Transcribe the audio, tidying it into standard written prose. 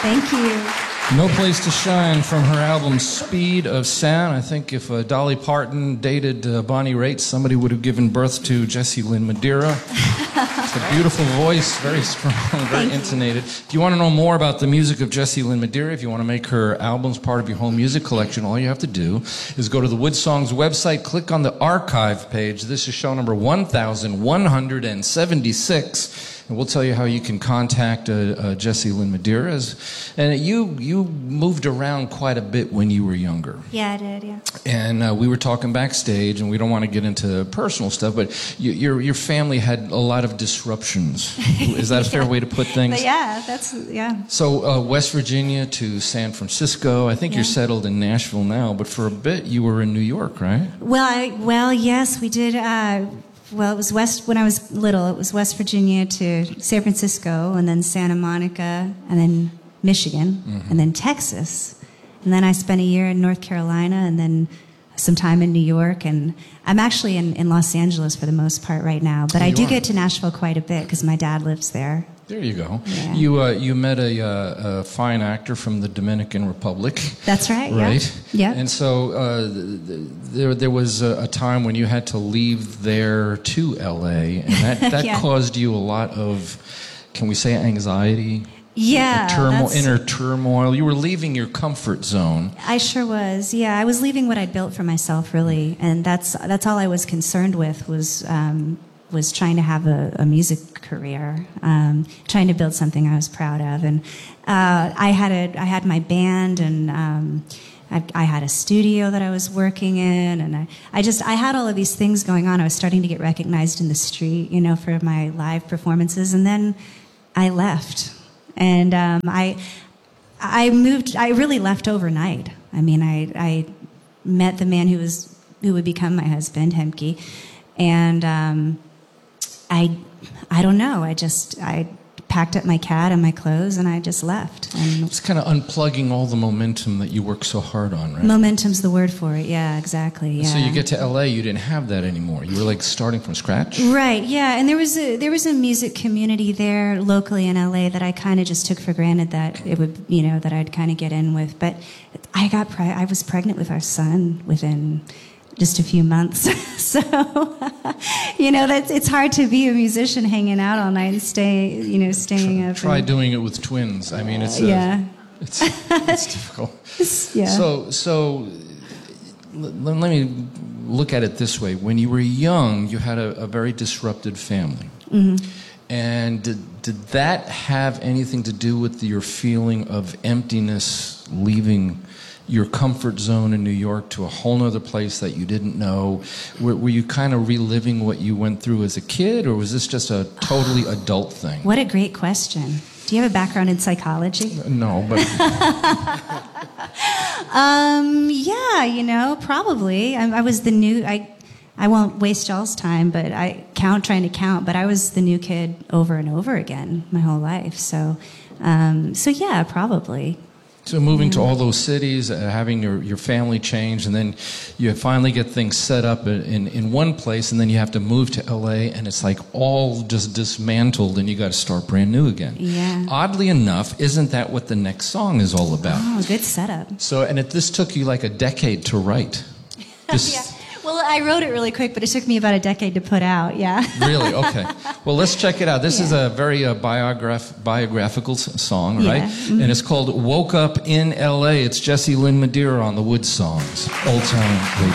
Thank you. No Place to Shine from her album Speed of Sound. I think if Dolly Parton dated Bonnie Raitt, somebody would have given birth to Jessie Lynn Madeira. It's a beautiful voice, very strong, very intonated. If you want to know more about the music of Jessie Lynn Madeira, if you want to make her albums part of your home music collection, all you have to do is go to the Wood Songs website, click on the archive page. This is show number 1176. And we'll tell you how you can contact Jessie Lynn Madeira. And you moved around quite a bit when you were younger. Yeah, I did, yeah. And we were talking backstage, and we don't want to get into personal stuff, but your family had a lot of disruptions. Is that a fair way to put things? But yeah, yeah. So West Virginia to San Francisco. I think you're settled in Nashville now, but for a bit you were in New York, right? Well, yes, we did. Well, it was when I was little, it was West Virginia to San Francisco, and then Santa Monica, and then Michigan, and then Texas. And then I spent a year in North Carolina, and then some time in New York. And I'm actually in Los Angeles for the most part right now. But I do get to Nashville quite a bit because my dad lives there. There you go. Yeah. You met a fine actor from the Dominican Republic. That's right. Right. Yeah. And so there was a time when you had to leave there to L.A. and that caused you a lot of, can we say, anxiety? Yeah. Inner turmoil. You were leaving your comfort zone. I sure was. Yeah, I was leaving what I'd built for myself, really, and that's all I was concerned with was trying to have a music career, trying to build something I was proud of. And I had my band, and I had a studio that I was working in, and I had all of these things going on. I was starting to get recognized in the street, for my live performances, and then I left. And I moved. I really left overnight. I mean, I met the man who would become my husband, Hemke, and I don't know. I packed up my cat and my clothes, and I just left. And it's kind of unplugging all the momentum that you work so hard on, right? Momentum's the word for it. Yeah, exactly. Yeah. So you get to LA, you didn't have that anymore. You were like starting from scratch. Right. Yeah, and there was a music community there locally in LA that I kind of just took for granted that it would, that I'd kind of get in with. But I was pregnant with our son within just a few months. So, it's hard to be a musician hanging out all night and staying up. Try doing it with twins. I mean, it's difficult. Yeah. So let me look at it this way. When you were young, you had a very disrupted family. Mm-hmm. And did that have anything to do with your feeling of emptiness, leaving your comfort zone in New York to a whole other place that you didn't know? Were you kind of reliving what you went through as a kid, or was this just a totally adult thing? What a great question. Do you have a background in psychology? No, but... yeah, probably. I was the new... I won't waste y'all's time, but trying to count, but I was the new kid over and over again my whole life. So yeah, probably. So moving to all those cities, having your family change, and then you finally get things set up in one place, and then you have to move to LA, and it's like all just dismantled, and you got to start brand new again. Yeah. Oddly enough, isn't that what the next song is all about? Oh, good setup. So, and this took you like a decade to write. Yeah. Well, I wrote it really quick, but it took me about a decade to put out, yeah. Really? Okay. Well, let's check it out. This is a very biographical song, right? Mm-hmm. And it's called Woke Up in L.A. It's Jessie Lynn Madeira on the Wood Songs. Old Town Radio.